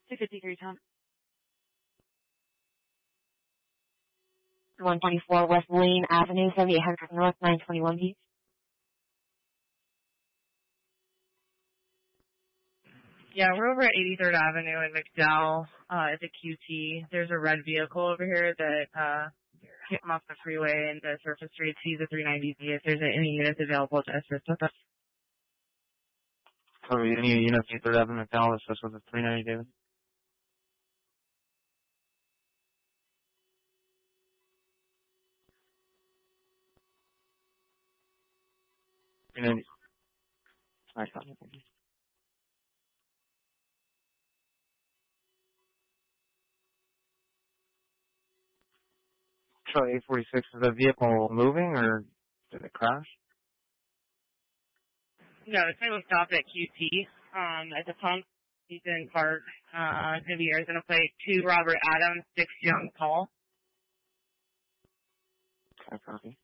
253 Tom. 124 West Lane Avenue, 7800 North, 921 East. Yeah, we're over at 83rd Avenue in McDowell, at the QT. There's a red vehicle over here that, came off the freeway and the surface street sees a 390Z. If there's any units available to assist with us. So any units 83rd Avenue McDowell assist with the 390, David? Alright, thank you. Charlie 846, is the vehicle moving or did it crash? No, it's going to stop at QT, at the pump. He's in park, it's going to be Arizona plate 2 Robert Adams, 6 Young Paul. Okay, copy.